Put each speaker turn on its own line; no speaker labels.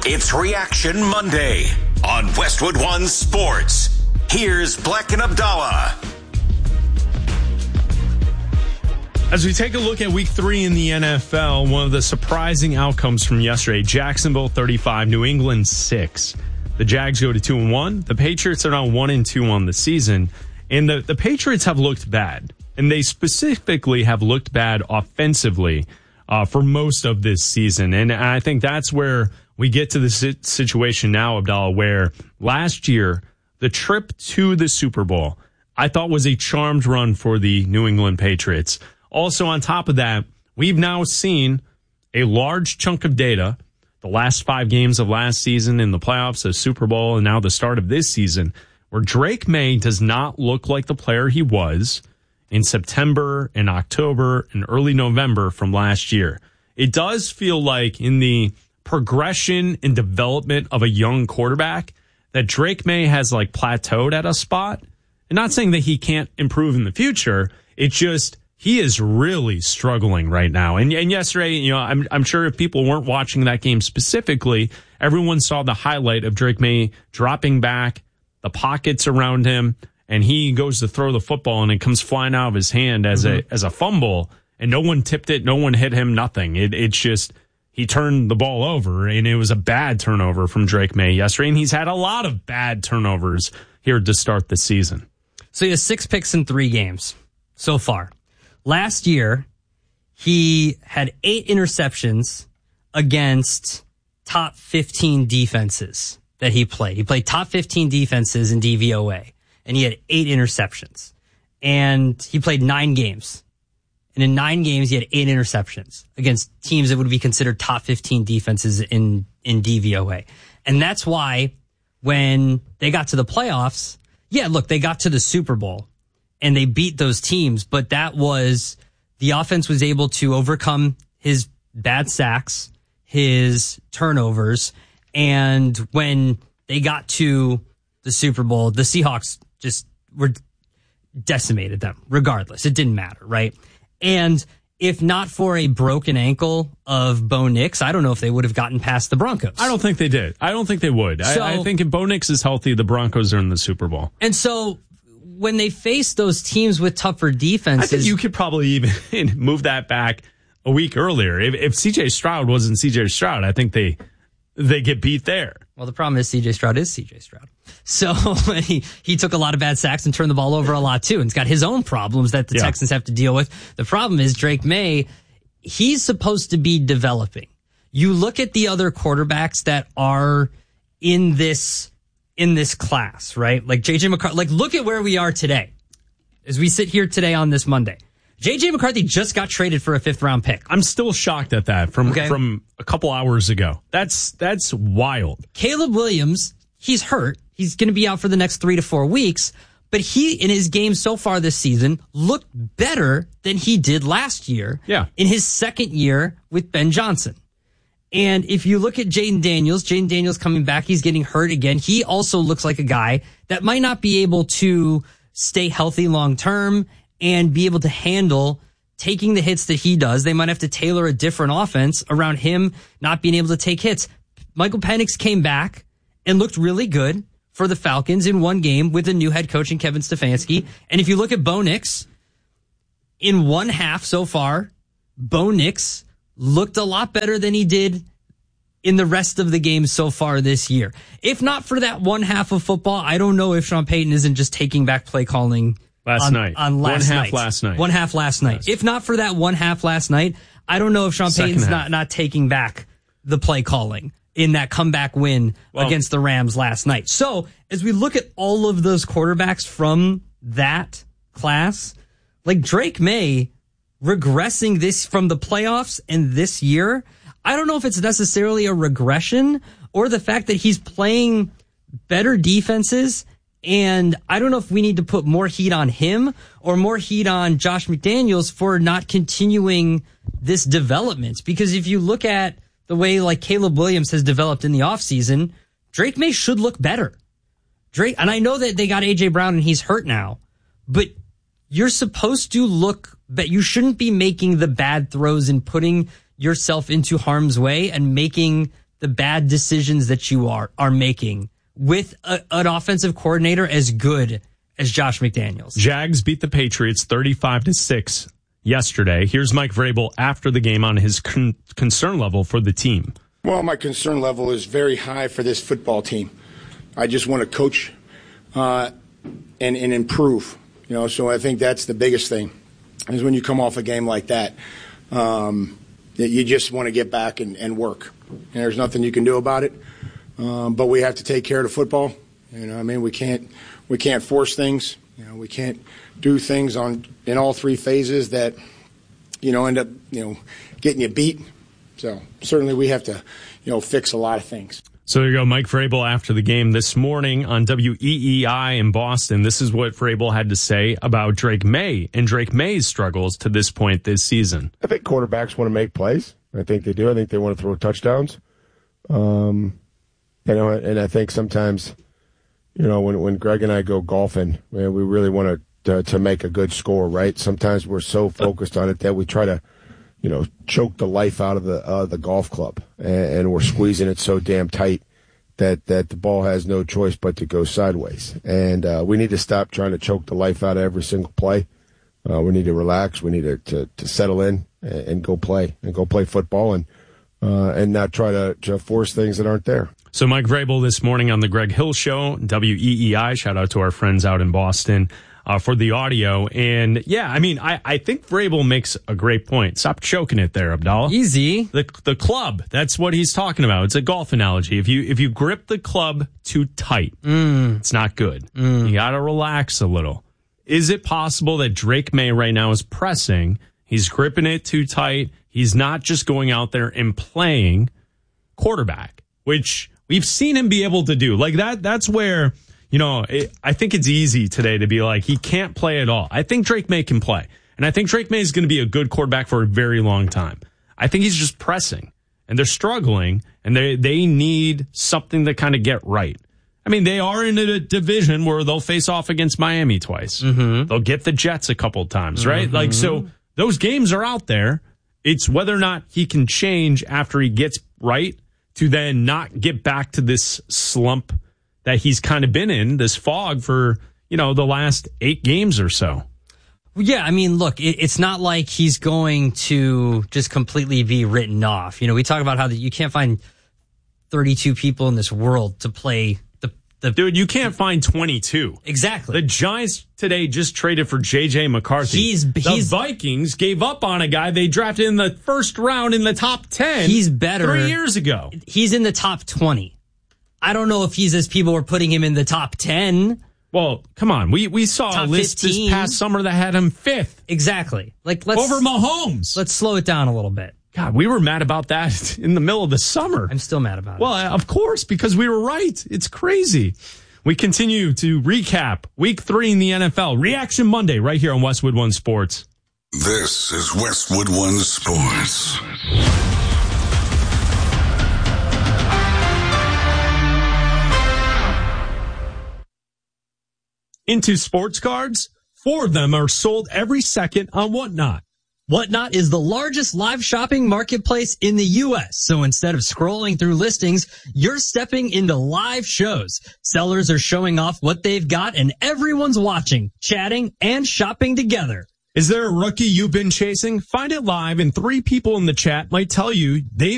It's Reaction Monday on Westwood One Sports. Here's Black and Abdallah.
As we take a look at week 3 in the NFL, one of the surprising outcomes from yesterday, Jacksonville 35, New England 6. The Jags go to 2-1. The Patriots are now 1-2 on the season. And the Patriots have looked bad. And they specifically have looked bad offensively for most of this season. And I think that's where we get to the situation now, Abdallah, where last year, the trip to the Super Bowl, I thought was a charmed run for the New England Patriots. Also, on top of that, we've now seen a large chunk of data, the last 5 games of last season in the playoffs, the Super Bowl, and now the start of this season, where Drake May does not look like the player he was in September and October and early November from last year. It does feel like in the progression and development of a young quarterback that Drake May has like plateaued at a spot. And not saying that he can't improve in the future. It's just he is really struggling right now. And yesterday, you know, I'm sure if people weren't watching that game specifically, everyone saw the highlight of Drake May dropping back, the pockets around him, and he goes to throw the football and it comes flying out of his hand as a fumble, and no one tipped it, no one hit him, nothing. It's just he turned the ball over, and it was a bad turnover from Drake May yesterday, and he's had a lot of bad turnovers here to start the season.
So he has 6 picks in 3 games so far. Last year, he had 8 interceptions against top 15 defenses that he played. He played top 15 defenses in DVOA, and he had 8 interceptions. And he played 9 games. And in 9 games, he had 8 interceptions against teams that would be considered top 15 defenses in DVOA. And that's why when they got to the playoffs, yeah, look, they got to the Super Bowl and they beat those teams, but that was, the offense was able to overcome his bad sacks, his turnovers, and when they got to the Super Bowl, the Seahawks just were decimated them regardless. It didn't matter, right? And if not for a broken ankle of Bo Nix, I don't know if they would have gotten past the Broncos.
I don't think they did. I don't think they would. So, I think if Bo Nix is healthy, the Broncos are in the Super Bowl.
And so when they face those teams with tougher defenses,
I think you could probably even move that back a week earlier. If C.J. Stroud wasn't C.J. Stroud, I think they get beat there.
Well, the problem is C.J. Stroud is C.J. Stroud. So he took a lot of bad sacks and turned the ball over a lot too, and he's got his own problems that the Texans have to deal with. The problem is Drake May, he's supposed to be developing. You look at the other quarterbacks that are in this class, right? Like J.J. McCarthy. Like, look at where we are today as we sit here today on this Monday. J.J. McCarthy just got traded for a 5th-round pick.
I'm still shocked at that from a couple hours ago. That's wild.
Caleb Williams, he's hurt. He's going to be out for the next 3 to 4 weeks. But he, in his game so far this season, looked better than he did last year in his second year with Ben Johnson. And if you look at Jaden Daniels coming back, he's getting hurt again. He also looks like a guy that might not be able to stay healthy long term and be able to handle taking the hits that he does. They might have to tailor a different offense around him not being able to take hits. Michael Penix came back and looked really good for the Falcons in one game with a new head coach in Kevin Stefanski. And if you look at Bo Nix, in one half so far, Bo Nix looked a lot better than he did in the rest of the games so far this year. If not for that one half of football, I don't know if Sean Payton isn't just taking back play calling
last night.
One half last night. If not for that one half last night, I don't know if Sean Payton's not taking back the play calling in that comeback win against the Rams last night. So as we look at all of those quarterbacks from that class, like Drake May regressing this from the playoffs and this year, I don't know if it's necessarily a regression or the fact that he's playing better defenses. And I don't know if we need to put more heat on him or more heat on Josh McDaniels for not continuing this development. Because if you look at the way like Caleb Williams has developed in the offseason, Drake May should look better. And I know that they got A.J. Brown and he's hurt now, but you're supposed to look, but you shouldn't be making the bad throws and putting yourself into harm's way and making the bad decisions that you are making with an offensive coordinator as good as Josh McDaniels.
Jags beat the Patriots 35-6 yesterday. Here's Mike Vrabel after the game on his concern level for the team.
Well, my concern level is very high for this football team. I just want to coach and improve. So I think that's the biggest thing, is when you come off a game like that, you just want to get back and work. And there's nothing you can do about it. But we have to take care of the football. We can't force things. We can't do things in all three phases that, end up, getting you beat. So certainly we have to, fix a lot of things.
So there you go, Mike Vrabel after the game this morning on WEEI in Boston. This is what Vrabel had to say about Drake May and Drake May's struggles to this point this season.
I think quarterbacks want to make plays. I think they do. I think they want to throw touchdowns. And I think sometimes, when Greg and I go golfing, we really want to make a good score, right? Sometimes we're so focused on it that we try to, choke the life out of the golf club, and we're squeezing it so damn tight that the ball has no choice but to go sideways. And we need to stop trying to choke the life out of every single play. We need to relax. We need to settle in and go play football and not try to force things that aren't there.
So Mike Vrabel this morning on the Greg Hill Show, WEEI. Shout out to our friends out in Boston for the audio. And yeah, I think Vrabel makes a great point. Stop choking it there, Abdallah.
Easy.
The club, that's what he's talking about. It's a golf analogy. If you grip the club too tight, it's not good. You got to relax a little. Is it possible that Drake May right now is pressing? He's gripping it too tight. He's not just going out there and playing quarterback, which we've seen him be able to do. Like that's where, I think it's easy today to be like, he can't play at all. I think Drake May can play. And I think Drake May is going to be a good quarterback for a very long time. I think he's just pressing. And they're struggling. And they need something to kind of get right. They are in a division where they'll face off against Miami twice. Mm-hmm. They'll get the Jets a couple of times, right? Mm-hmm. So those games are out there. It's whether or not he can change after he gets right to then not get back to this slump that he's kind of been in, this fog for, the last 8 games or so.
Yeah, look, it's not like he's going to just completely be written off. We talk about how you can't find 32 people in this world to play the
Dude, you can't find 22.
Exactly.
The Giants today just traded for J.J. McCarthy. The Vikings gave up on a guy they drafted in the first round in the top 10.
He's better
3 years ago.
He's in the top 20. I don't know if he's as people were putting him in the top 10.
Well, come on. We saw
top
a list
15.
This past summer that had him 5th.
Exactly.
Over Mahomes.
Let's slow it down a little bit.
God, we were mad about that in the middle of the summer.
I'm still mad about it.
Well, of course, because we were right. It's crazy. We continue to recap Week 3 in the NFL. Reaction Monday right here on Westwood One Sports.
This is Westwood One Sports.
Into sports cards, 4 of them are sold every second on Whatnot.
Whatnot is the largest live shopping marketplace in the U.S. So instead of scrolling through listings, you're stepping into live shows. Sellers are showing off what they've got and everyone's watching, chatting, and shopping together.
Is there a rookie you've been chasing? Find it live and 3 people in the chat might tell you they've